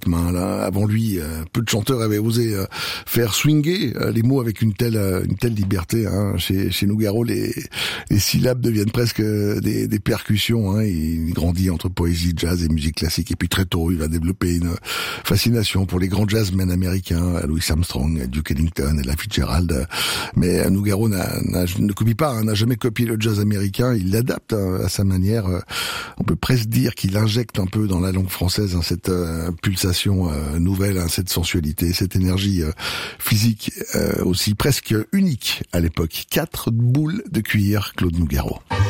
rythme. Hein. Là, avant lui, peu de chanteurs avaient osé faire swinger les mots avec une telle liberté. Hein. Chez Nougaro, les syllabes deviennent presque des percussions. Hein. Il grandit entre poésie, jazz et musique classique. Et puis très tôt, il va développer une fascination pour les grands jazzmen américains, Louis Armstrong, Duke Ellington, Ella Fitzgerald. Mais Nougaro ne copie pas, hein, n'a jamais copié le jazz américain. Il l'adapte à sa manière. On peut presque dire qu'il injecte un peu dans la langue française cette pulsation nouvelle, cette sensualité, cette énergie physique aussi presque unique à l'époque. 4 boules de cuir, Claude Nougaro.